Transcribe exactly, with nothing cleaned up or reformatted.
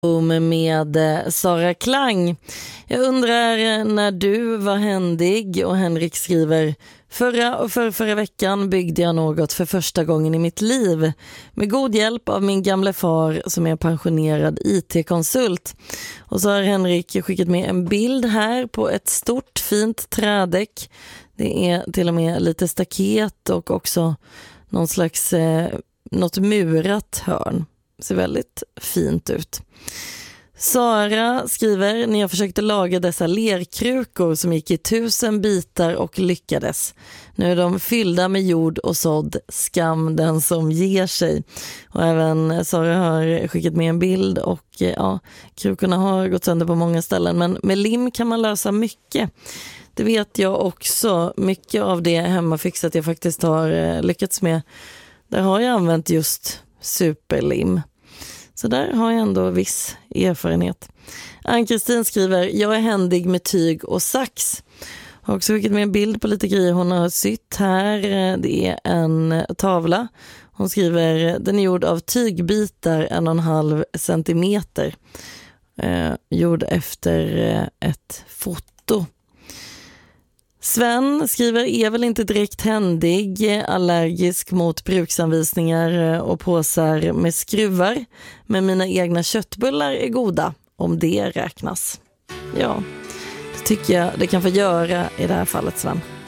med Sara Klang. Jag undrar när du var händig, och Henrik skriver: Förra och för förra veckan byggde jag något för första gången i mitt liv med god hjälp av min gamla far som är pensionerad I T-konsult. Och så har Henrik skickat med en bild här på ett stort fint trädäck. Det är till och med lite staket och också någon slags eh, något murat hörn. Ser väldigt fint ut. Sara skriver: när jag försökte laga dessa lerkrukor som gick i tusen bitar och lyckades. Nu är de fyllda med jord och sådd, skam den som ger sig. Och även Sara har skickat med en bild, och ja, krukorna har gått sönder på många ställen, men med lim kan man lösa mycket. Det vet jag också. Mycket av det hemmafixat jag faktiskt har lyckats med, där har jag använt just superlim. Så där har jag ändå viss erfarenhet. Ann-Kristin skriver: jag är händig med tyg och sax. Har också skickat med en bild på lite grejer hon har sytt här. Det är en tavla. Hon skriver: den är gjord av tygbitar en och en halv centimeter. Eh, gjord efter eh, ett foto. Sven skriver: är väl inte direkt händig, allergisk mot bruksanvisningar och påsar med skruvar, men mina egna köttbullar är goda, om det räknas. Ja, det tycker jag det kan få göra i det här fallet, Sven.